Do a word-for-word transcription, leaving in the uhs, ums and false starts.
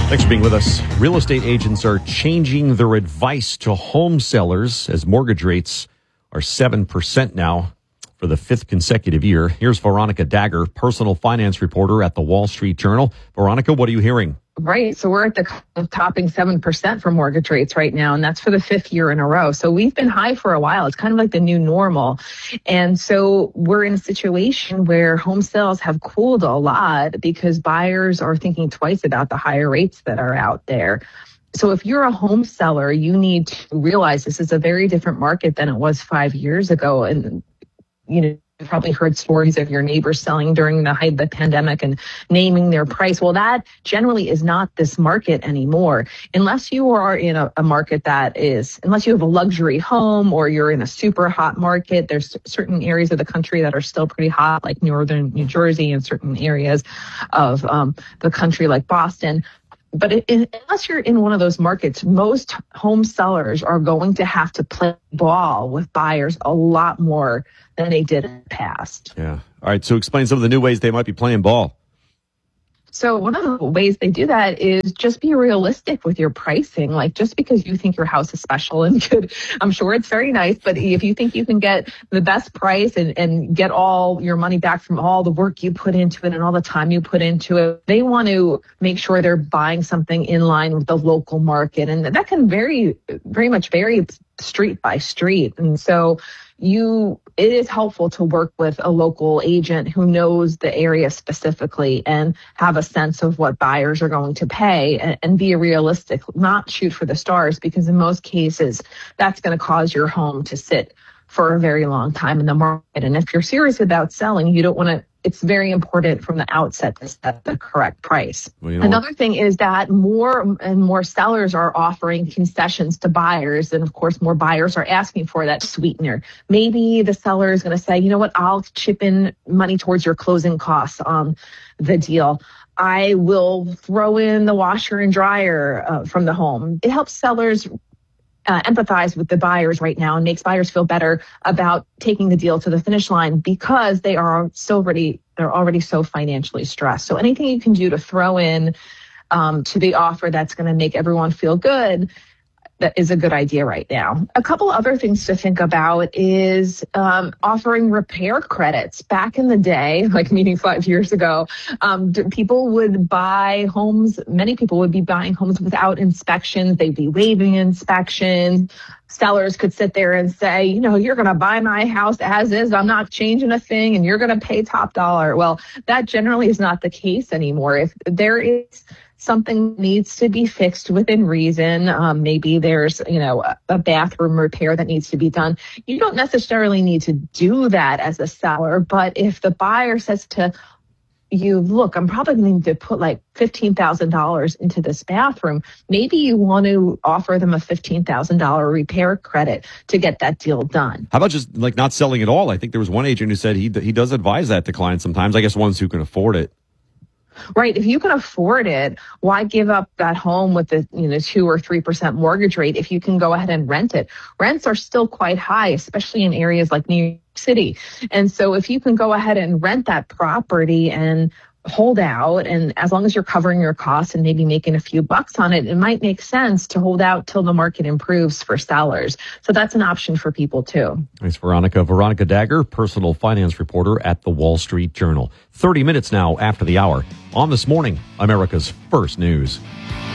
Thanks for being with us. Real estate agents are changing their advice to home sellers as mortgage rates are seven percent now for the fifth consecutive year. Here's Veronica Dagher, personal finance reporter at the Wall Street Journal. Veronica, what are you hearing? Right. So we're at the topping seven percent for mortgage rates right now, and that's for the fifth year in a row. So we've been high for a while. It's kind of like the new normal. And so we're in a situation where home sales have cooled a lot because buyers are thinking twice about the higher rates that are out there. So if you're a home seller, you need to realize this is a very different market than it was five years ago. And, you know, you've probably heard stories of your neighbors selling during the height of the pandemic and naming their price. Well, that generally is not this market anymore. Unless you are in a, a market that is, unless you have a luxury home or you're in a super hot market, there's certain areas of the country that are still pretty hot, like northern New Jersey and certain areas of um, the country like Boston. But it, it, unless you're in one of those markets, most home sellers are going to have to play ball with buyers a lot more than they did in the past. Yeah. All right. So explain some of the new ways they might be playing ball. So one of the ways they do that is just be realistic with your pricing. Like, just because you think your house is special and good, I'm sure it's very nice, but if you think you can get the best price and, and get all your money back from all the work you put into it and all the time you put into it, they want to make sure they're buying something in line with the local market. And that can vary, very much vary street by street. And so you, it is helpful to work with a local agent who knows the area specifically and have a sense of what buyers are going to pay, and, and be realistic, not shoot for the stars, because in most cases that's going to cause your home to sit for a very long time in the market. And if you're serious about selling, you don't want to, it's very important from the outset to set the correct price. Well, you know Another what? thing is that more and more sellers are offering concessions to buyers. And of course, more buyers are asking for that sweetener. Maybe the seller is going to say, you know what, I'll chip in money towards your closing costs on the deal. I will throw in the washer and dryer uh, from the home. It helps sellers Uh, empathize with the buyers right now and makes buyers feel better about taking the deal to the finish line, because they are so already, they're already so financially stressed. So anything you can do to throw in um, to the offer that's going to make everyone feel good, that is a good idea right now. A couple other things to think about is um, offering repair credits. Back in the day, like meaning five years ago, um, people would buy homes, many people would be buying homes without inspections. They'd be waiving inspections. Sellers could sit there and say, you know, you're going to buy my house as is. I'm not changing a thing and you're going to pay top dollar. Well, that generally is not the case anymore. If there is something needs to be fixed within reason, um, maybe there's, you know, a, a bathroom repair that needs to be done, you don't necessarily need to do that as a seller. But if the buyer says to you, look, I'm probably going to put like fifteen thousand dollars into this bathroom, maybe you want to offer them a fifteen thousand dollars repair credit to get that deal done. How about just like not selling at all? I think there was one agent who said he he does advise that to clients sometimes. I guess ones who can afford it. Right. If you can afford it, why give up that home with the, you know, two or three percent mortgage rate if you can go ahead and rent it? Rents are still quite high, especially in areas like New York City. And so if you can go ahead and rent that property and hold out, and as long as you're covering your costs and maybe making a few bucks on it, it might make sense to hold out till the market improves for sellers. So that's an option for people too. Thanks, Veronica. Veronica Dagher, personal finance reporter at the Wall Street Journal. thirty minutes now after the hour on This Morning, America's First News.